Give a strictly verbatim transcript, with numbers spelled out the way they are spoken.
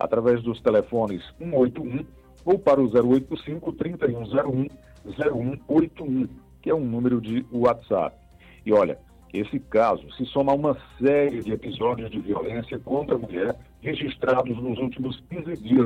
através dos telefones um oito um ou para o zero oito cinco, trinta e um zero um, zero um oito um, que é um número de WhatsApp. E olha, esse caso se soma a uma série de episódios de violência contra a mulher registrados nos últimos quinze dias